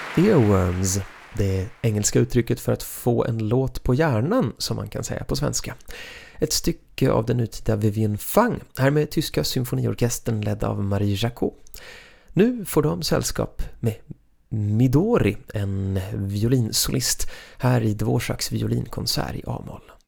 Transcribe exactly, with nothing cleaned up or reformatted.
Earworms, det engelska uttrycket för att få en låt på hjärnan, som man kan säga på svenska. Ett stycke av den nutida Vivian Fang, här med tyska symfoniorkestern ledd av Marie Jacot. Nu får de sällskap med Midori, en violinsolist, här i Dvořáks violinkonsert i A-moll.